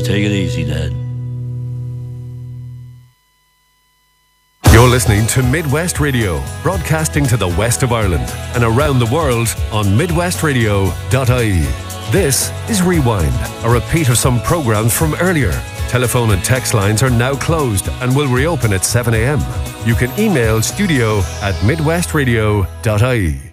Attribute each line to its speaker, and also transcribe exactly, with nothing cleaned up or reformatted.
Speaker 1: Take it easy, Dad.
Speaker 2: You're listening to Midwest Radio, broadcasting to the west of Ireland and around the world on midwest radio dot I E. This is Rewind, a repeat of some programs from earlier. Telephone and text lines are now closed and will reopen at seven a.m. You can email studio at midwest radio dot I E.